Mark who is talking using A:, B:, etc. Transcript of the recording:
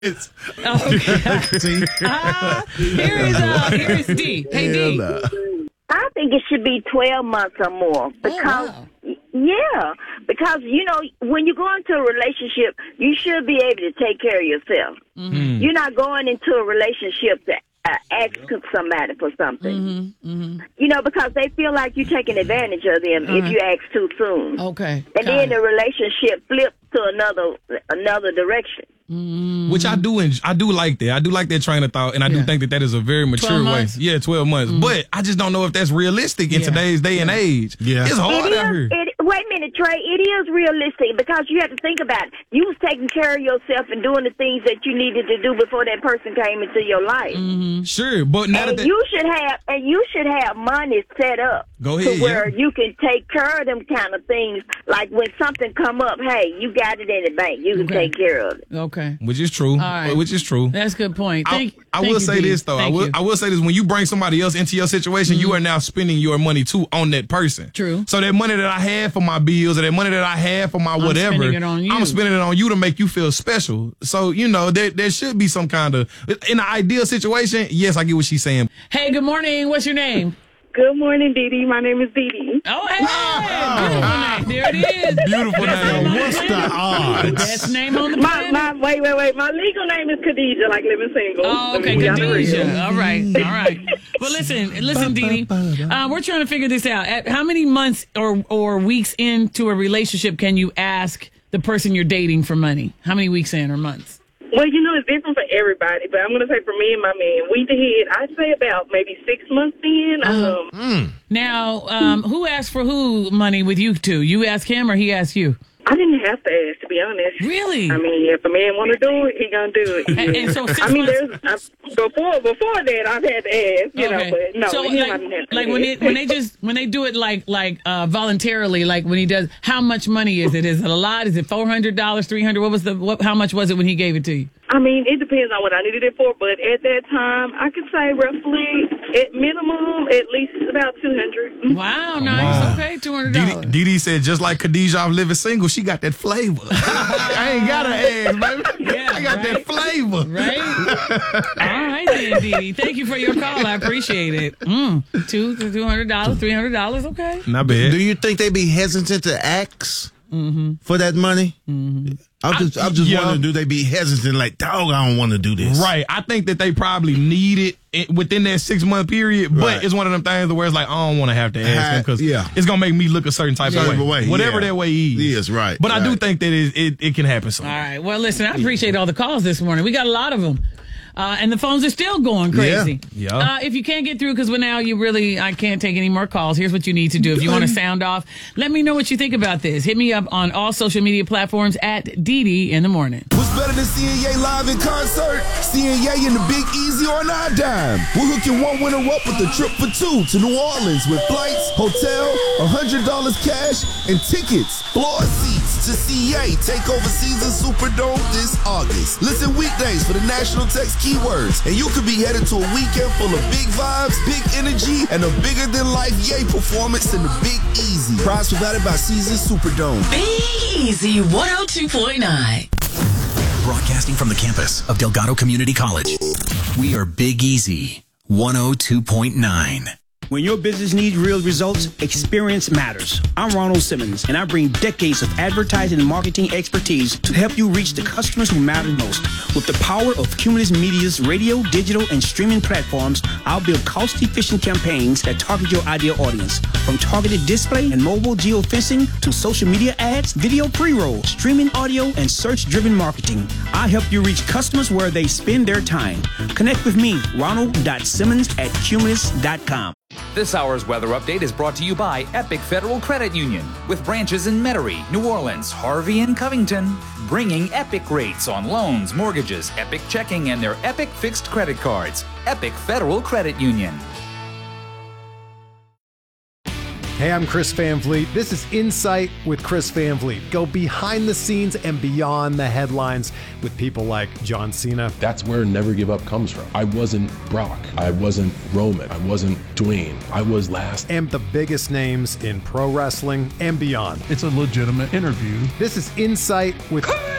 A: Here is D. Hey, D.
B: I think it should be 12 months or more because, because, when you go into a relationship, you should be able to take care of yourself. Mm-hmm. You're not going into a relationship to ask somebody for something. Because they feel like you're taking advantage of them if you ask too soon.
A: Okay.
B: And then the relationship flips to another direction.
C: Which I do like that. I do like that train of thought, and I do think that is a very mature way. Yeah, 12 months. But I just don't know if that's realistic in today's day and age. Yeah. It's hard out here.
B: Wait a minute, Trey. It is realistic because you have to think about it. You was taking care of yourself and doing the things that you needed to do before that person came into your life.
C: Sure, but now
B: you should have money set up
C: to where
B: you can take care of them kind of things. Like when something come up, hey, you got it in the bank. You can take care of it.
A: Okay.
C: Which is true.
A: Right.
C: Which is true.
A: That's a good point.
C: I will say this, though. I will say this. When you bring somebody else into your situation, you are now spending your money, too, on that person.
A: True.
C: So that money that I had for my bills or that money that I had for my whatever, I'm spending it on you to make you feel special. So, there should be some kind of, in an ideal situation, yes, I get what she's saying.
A: Hey, good morning. What's your name?
D: Good morning, Dee Dee. My name is Dee Dee.
A: Oh, hey. Beautiful name. There it is.
C: Beautiful name.
E: What's the odds?
A: Best name on the planet.
D: Wait. My legal name is Khadijah, like living single.
A: Oh, okay, Khadijah. All right. Well, listen, Dee Dee. We're trying to figure this out. At how many months or weeks into a relationship can you ask the person you're dating for money? How many weeks in or months?
D: Well, it's different for everybody, but I'm going to say for me and my man, we did, I'd say about maybe 6 months in.
A: Now, who asked for who money with you two? You ask him or he asked you?
D: I didn't have to ask, to be honest.
A: Really?
D: I mean, if a man want to do it, he going to do it.
A: And so 6
D: I mean,
A: months...
D: before that, I've had to ask, but no,
A: so,
D: I didn't have to
A: like
D: ask.
A: when they do it like voluntarily, like when he does, how much money is it? Is it a lot? Is it $400, $300? How much was it when he gave it to you?
D: I mean, it depends on what I needed it for, but at that time, I could say roughly, at minimum, at least about $200.
A: Wow, nice. Okay, $200.
C: Dee Dee said, just like Khadijah off Living Single, she got that flavor. I ain't got her ass, baby.
A: Yeah,
C: I got that flavor.
A: Right? All right, then, Dee Dee. Thank you for your call. I appreciate it. $200, $300, okay.
C: Not bad.
E: Do you think they be hesitant to ask for that money? I'm just wondering, do they be hesitant like, dog, I don't want to do this?
C: Right. I think that they probably need it within that 6 month period, but it's one of them things where it's like, I don't want to have to ask him because it's going to make me look a certain type of way. Whatever that way is.
E: Yes, right.
C: But I do think that it can happen soon.
A: All right. Well, listen, I appreciate all the calls this morning. We got a lot of them. And the phones are still going crazy.
C: Yeah.
A: If you can't get through, because now I can't take any more calls, here's what you need to do. If you want to sound off, let me know what you think about this. Hit me up on all social media platforms at Dee Dee in the morning.
F: What's better than seeing Ye live in concert? Seeing Ye in the Big Easy on our dime. We're hooking one winner up with a trip for two to New Orleans with flights, hotel, $100 cash, and tickets. Floor seats to see Ye take over Caesars Superdome this August. Listen weekdays for the national text keywords, and you could be headed to a weekend full of big vibes, big energy, and a bigger-than-life Ye performance in the Big Easy. Prize provided by Caesars Superdome.
G: Big Easy 102.9. Broadcasting from the campus of Delgado Community College, we are Big Easy 102.9.
H: When your business needs real results, experience matters. I'm Ronald Simmons, and I bring decades of advertising and marketing expertise to help you reach the customers who matter most. With the power of Cumulus Media's radio, digital, and streaming platforms, I'll build cost-efficient campaigns that target your ideal audience. From targeted display and mobile geofencing to social media ads, video pre-roll, streaming audio, and search-driven marketing. I'll help you reach customers where they spend their time. Connect with me, ronald.simmons@cumulus.com.
I: This hour's weather update is brought to you by Epic Federal Credit Union, with branches in Metairie, New Orleans, Harvey, and Covington, bringing Epic rates on loans, mortgages, Epic checking, and their Epic fixed credit cards. Epic Federal Credit Union.
J: Hey, I'm Chris Van Vliet. This is Insight with Chris Van Vliet. Go behind the scenes and beyond the headlines with people like John Cena.
K: That's where Never Give Up comes from. I wasn't Brock. I wasn't Roman. I wasn't Dwayne. I was last.
J: And the biggest names in pro wrestling and beyond.
L: It's a legitimate interview.
J: This is Insight with